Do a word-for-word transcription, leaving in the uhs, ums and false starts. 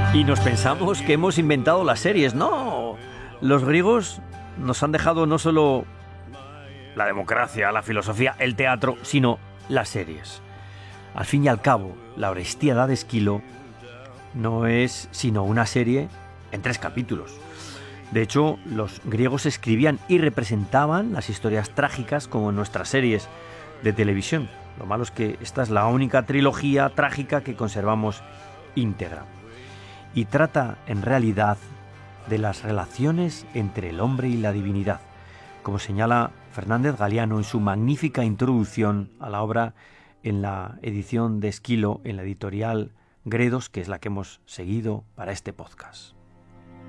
Y nos pensamos que hemos inventado las series. No, los griegos nos han dejado no solo la democracia, la filosofía, el teatro, sino las series. Al fin y al cabo, la Orestiada de Esquilo no es sino una serie en tres capítulos. De hecho, los griegos escribían y representaban las historias trágicas como en nuestras series de televisión. Lo malo es que esta es la única trilogía trágica que conservamos íntegra. Y trata, en realidad, de las relaciones entre el hombre y la divinidad, como señala Fernández Galiano en su magnífica introducción a la obra en la edición de Esquilo, en la editorial Gredos, que es la que hemos seguido para este podcast.